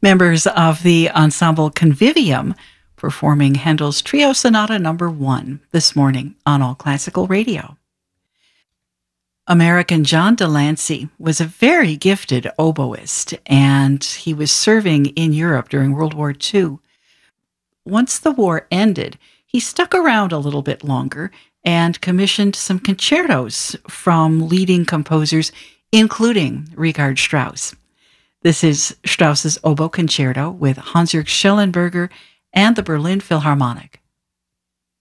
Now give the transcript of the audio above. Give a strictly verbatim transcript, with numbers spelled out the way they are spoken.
Members of the ensemble Convivium performing Handel's Trio Sonata Number One this morning on All Classical Radio. American John Delancey was a very gifted oboist, and he was serving in Europe during World War Two. Once the war ended, he stuck around a little bit longer and commissioned some concertos from leading composers, including Richard Strauss. This is Strauss's Oboe Concerto with Hans-Jürg Schellenberger and the Berlin Philharmonic.